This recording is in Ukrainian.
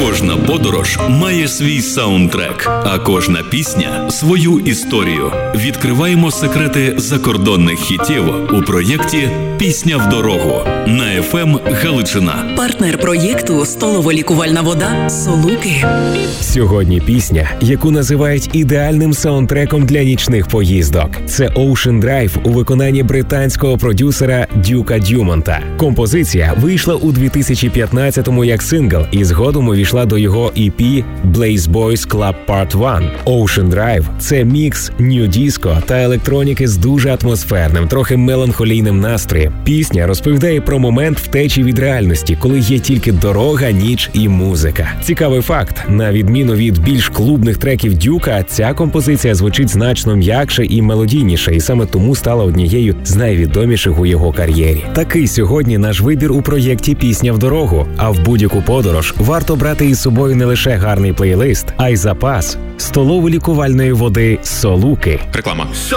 Кожна подорож має свій саундтрек, а кожна пісня – свою історію. Відкриваємо секрети закордонних хітів у проєкті «Пісня в дорогу» на FM Галичина. Партнер проєкту – столово-лікувальна вода «Солуки». Сьогодні пісня, яку називають ідеальним саундтреком для нічних поїздок. Це Ocean Drive у виконанні британського продюсера Дюка Дюмонта. Композиція вийшла у 2015-му як сингл і згодом увійшла до його EP Blaze Boys Club Part 1. Ocean Drive – це мікс нью-диско та електроніки з дуже атмосферним, трохи меланхолійним настроєм. Пісня розповідає про момент втечі від реальності, коли є тільки дорога, ніч і музика. Цікавий факт, на відміну від більш клубних треків Дюка, ця композиція звучить значно м'якше і мелодійніше, і саме тому стала однією з найвідоміших у його кар'єрі. Такий сьогодні наш вибір у проєкті «Пісня в дорогу», а в будь-яку подорож варто брати із собою не лише гарний плейлист, а й запас столово-лікувальної води «Солуки». Реклама.